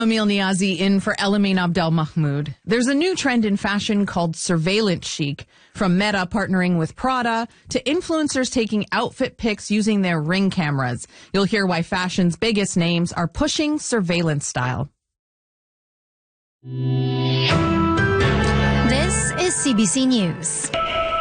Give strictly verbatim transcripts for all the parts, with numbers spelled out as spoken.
Emil Niazi in for Elamin Abdel Mahmoud. There's a new trend in fashion called surveillance chic, from Meta partnering with Prada to influencers taking outfit pics using their Ring cameras. You'll hear why fashion's biggest names are pushing surveillance style. This is C B C News.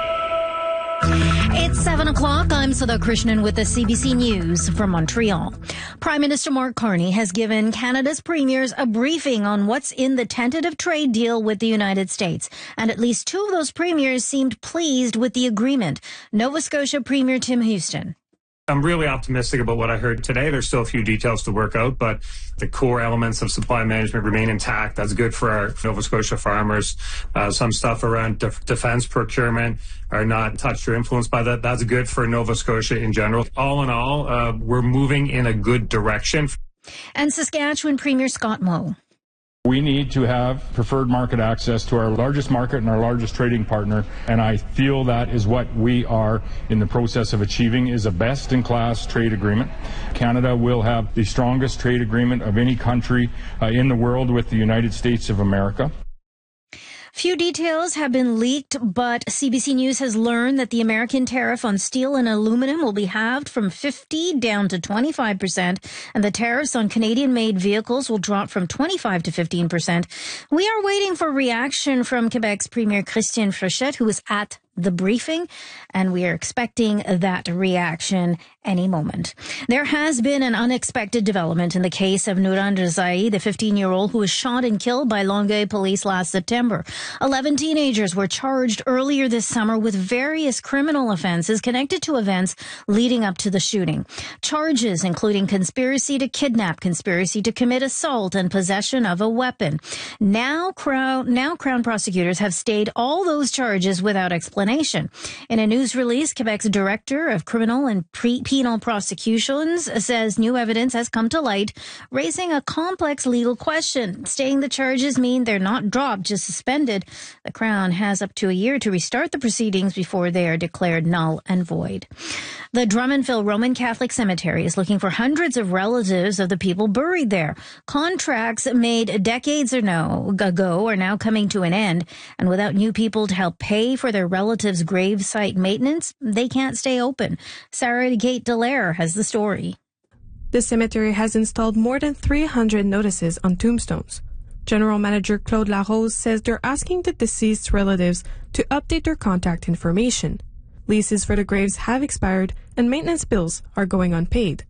It's seven o'clock. I'm Sudha Krishnan with the C B C News from Montreal. Prime Minister Mark Carney has given Canada's premiers a briefing on what's in the tentative trade deal with the United States. And at least two of those premiers seemed pleased with the agreement. Nova Scotia Premier Tim Houston. I'm really optimistic about what I heard today. There's still a few details to work out, but the core elements of supply management remain intact. That's good for our Nova Scotia farmers. Uh, some stuff around def- defense procurement are not touched or influenced by that. That's good for Nova Scotia in general. All in all, uh, we're moving in a good direction. And Saskatchewan Premier Scott Moe. We need to have preferred market access to our largest market and our largest trading partner, and I feel that is what we are in the process of achieving, is a best-in-class trade agreement. Canada will have the strongest trade agreement of any country uh, in the world with the United States of America. Few details have been leaked, but C B C News has learned that the American tariff on steel and aluminum will be halved from fifty down to twenty-five percent, and the tariffs on Canadian-made vehicles will drop from twenty-five to fifteen percent. We are waiting for reaction from Quebec's Premier Christian Fréchette, who was at the briefing, and we are expecting that reaction any moment. There has been an unexpected development in the case of Nourang Rezai, the fifteen-year-old who was shot and killed by Longueuil police last September. Eleven teenagers were charged earlier this summer with various criminal offenses connected to events leading up to the shooting. Charges including conspiracy to kidnap, conspiracy to commit assault, and possession of a weapon. Now, Crown, now Crown prosecutors have stayed all those charges without explanation. In a news release, Quebec's Director of Criminal and Pre- Penal Prosecutions says new evidence has come to light, raising a complex legal question. Stating the charges mean they're not dropped, just suspended. The Crown has up to a year to restart the proceedings before they are declared null and void. The Drummondville Roman Catholic Cemetery is looking for hundreds of relatives of the people buried there. Contracts made decades or no ago are now coming to an end, and without new people to help pay for their relatives' gravesite maintenance, they can't stay open. Sarah Gate Dallaire has the story. The cemetery has installed more than three hundred notices on tombstones. General Manager Claude Larose says they're asking the deceased relatives to update their contact information. Leases for the graves have expired and maintenance bills are going unpaid.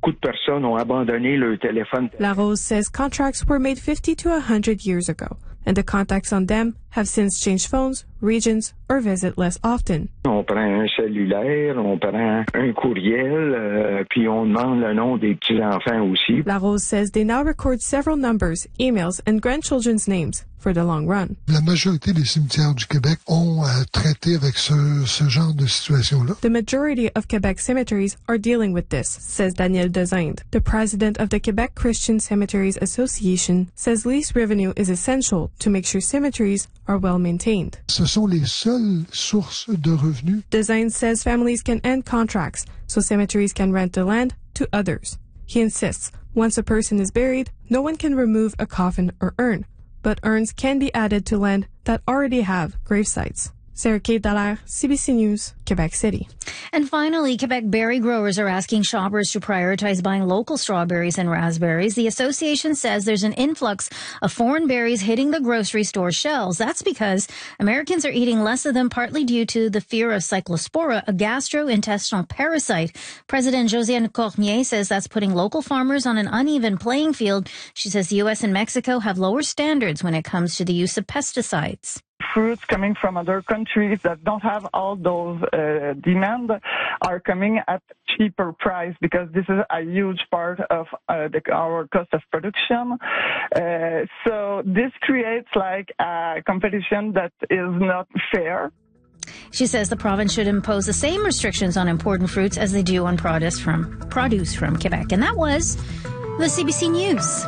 Larose says contracts were made fifty to one hundred years ago, and the contacts on them have since changed phones, regions, or visit less often. On prend un cellulaire, on prend un courriel, euh, puis on demande le nom des petits-enfants aussi. Larose says they now record several numbers, emails, and grandchildren's names for the long run. La majorité des cimetières du Québec ont à traiter avec ce, ce genre de situation-là. The majority of Quebec cemeteries are dealing with this, says Daniel Dezinde. The president of the Quebec Christian Cemeteries Association says lease revenue is essential to make sure cemeteries are well maintained. Ce sont les seules sources de revenus. Dezinde says families can end contracts, so cemeteries can rent the land to others. He insists once a person is buried, no one can remove a coffin or urn, but urns can be added to land that already have grave sites. Sarah Kate Dallaire, C B C News, Quebec City. And finally, Quebec berry growers are asking shoppers to prioritize buying local strawberries and raspberries. The association says there's an influx of foreign berries hitting the grocery store shelves. That's because Americans are eating less of them, partly due to the fear of cyclospora, a gastrointestinal parasite. President Josiane Cormier says that's putting local farmers on an uneven playing field. She says the U S and Mexico have lower standards when it comes to the use of pesticides. Fruits coming from other countries that don't have all those uh, demand are coming at cheaper price because this is a huge part of uh, the, our cost of production. Uh, so this creates like a competition that is not fair. She says the province should impose the same restrictions on important fruits as they do on produce from produce from Quebec. And that was the C B C News.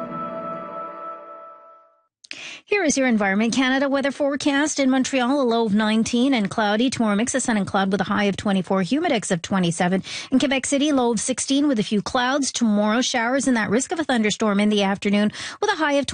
Here is your Environment Canada weather forecast. In Montreal, a low of nineteen and cloudy. Tomorrow, mix of sun and cloud with a high of twenty-four, humidex of twenty-seven. In Quebec City, low of sixteen with a few clouds. Tomorrow, showers and that risk of a thunderstorm in the afternoon with a high of twenty.